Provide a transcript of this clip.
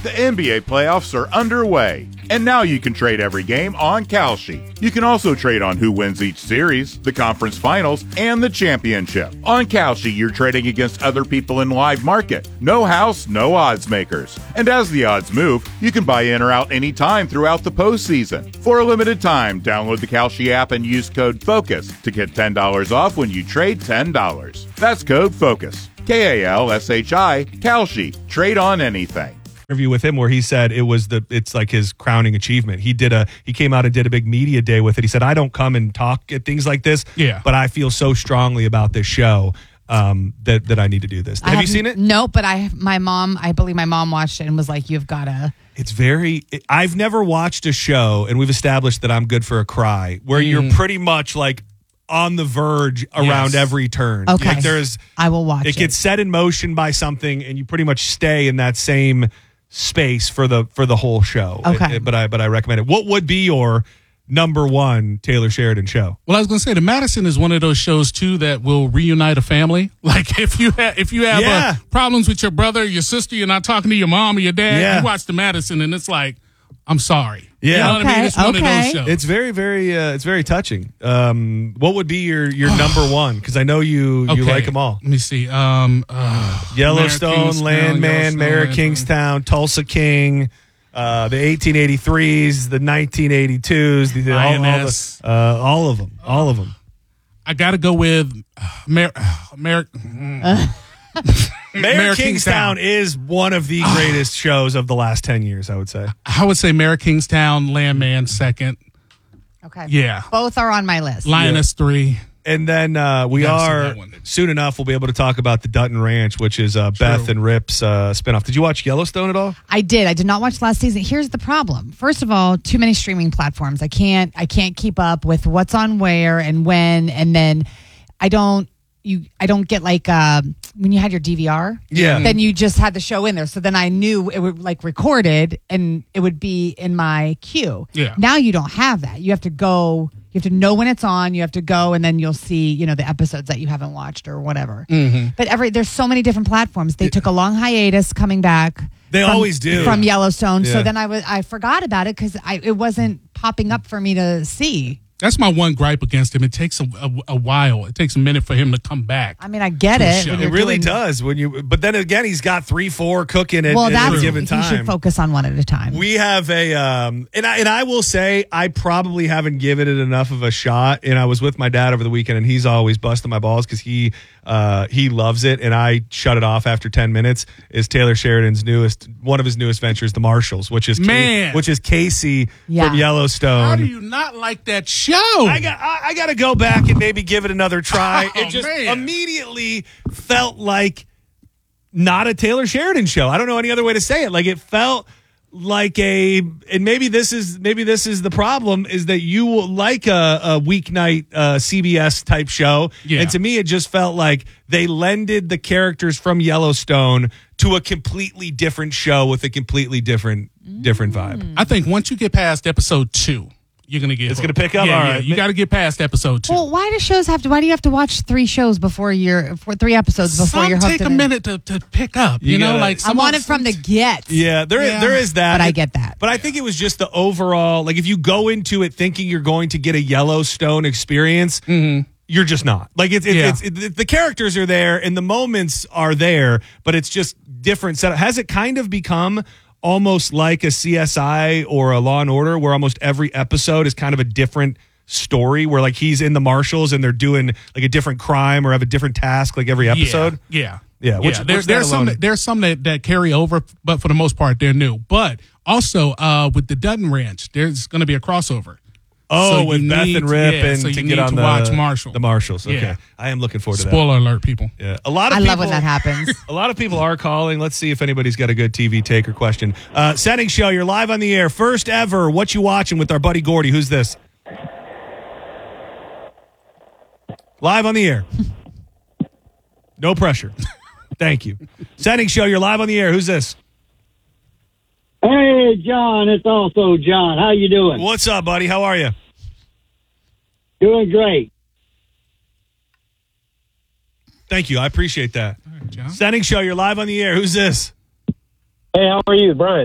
The NBA playoffs are underway, and now you can trade every game on Kalshi. You can also trade on who wins each series, the conference finals, and the championship. On Kalshi, you're trading against other people in live market. No house, no odds makers. And as the odds move, you can buy in or out anytime throughout the postseason. For a limited time, download the Kalshi app and use code FOCUS to get $10 off when you trade $10. That's code FOCUS. Kalshi, Kalshi. Trade on anything. Interview with him where he said it's like his crowning achievement. He came out and did a big media day with it. He said, I don't come and talk at things like this, but I feel so strongly about this show that I need to do this. Have you seen it? No, but I believe my mom watched it and was like, you've got to. I've never watched a show, and we've established that I'm good for a cry, where you're pretty much like on the verge around every turn. Okay. Like I will watch it. It gets set in motion by something, and you pretty much stay in that same space for the whole show. Okay. But I recommend it. What would be your number one Taylor Sheridan show? Well, I was going to say, The Madison is one of those shows too that will reunite a family. Like if you have problems with your brother, your sister, you're not talking to your mom or your dad, you watch The Madison and it's like, I'm sorry. Yeah. You know what I mean? It's one of those shows. It's very, very, it's very touching. What would be your number one? Because I know you like them all. Let me see. Yellowstone, Landman, Mayor of Kingstown, Tulsa King, the 1883s, the 1982s, all of them. I got to go with Mayor Kingstown is one of the greatest shows of the last 10 years, I would say. I would say Mayor Kingstown, Landman second. Okay. Yeah. Both are on my list. Lioness 3. And then soon enough, we'll be able to talk about the Dutton Ranch, which is Beth and Rip's spinoff. Did you watch Yellowstone at all? I did. I did not watch last season. Here's the problem. First of all, too many streaming platforms. I can't keep up with what's on where and when, and then I don't get like when you had your DVR, then you just had the show in there. So then I knew it would like recorded and it would be in my queue. Yeah. Now you don't have that. You have to go. You have to know when it's on. You have to go, and then you'll see, the episodes that you haven't watched or whatever. Mm-hmm. But there's so many different platforms. They took a long hiatus coming back. They always do from Yellowstone. Yeah. So then I forgot about it because it wasn't popping up for me to see. That's my one gripe against him. It takes a while. It takes a minute for him to come back. I mean, I get it. It really does. But then again, he's got 3-4 cooking at a given time. He should focus on one at a time. We have and I will say I probably haven't given it enough of a shot. And I was with my dad over the weekend, and he's always busting my balls because he loves it, and I shut it off after 10 minutes. Is Taylor Sheridan's one of his newest ventures, The Marshals, which is Casey from Yellowstone. How do you not like that show? I got to go back and maybe give it another try. It just immediately felt like not a Taylor Sheridan show. I don't know any other way to say it. Like it felt like and maybe this is the problem, is that you will like a weeknight CBS type show. Yeah. And to me, it just felt like they lended the characters from Yellowstone to a completely different show with a completely different vibe. I think once you get past episode 2, you're gonna get. It's gonna pick up. Yeah, all right. You got to get past episode 2. Well, why do you have to watch 3 shows before 3 episodes before you're hooked? Take a minute to pick up. I want it from the get. Yeah, there is that. But I get that. But I think it was just the overall. Like if you go into it thinking you're going to get a Yellowstone experience, you're just not. Like it's the characters are there and the moments are there, but it's just different setup. Has it kind of become almost like a CSI or a Law and Order, where almost every episode is kind of a different story, where like he's in the Marshals and they're doing like a different crime or have a different task like every episode? Yeah. There's some that carry over, but for the most part they're new. But also with the Dutton Ranch, there's going to be a crossover. Oh, so with Beth and Rip, and so to get on watch Marshall. The Marshals. Okay, yeah. I am looking forward to that. Spoiler alert, people. Yeah, I love when that happens. A lot of people are calling. Let's see if anybody's got a good TV take or question. Setting show, you're live on the air. First ever. What you watching with our buddy Gordy? Who's this? Live on the air. No pressure. Thank you. Setting show, you're live on the air. Who's this? Hey, John, it's also John. How you doing? What's up, buddy? How are you? Doing great. Thank you. I appreciate that. All right, John. Setting show, you're live on the air. Who's this? Hey, how are you, Brian?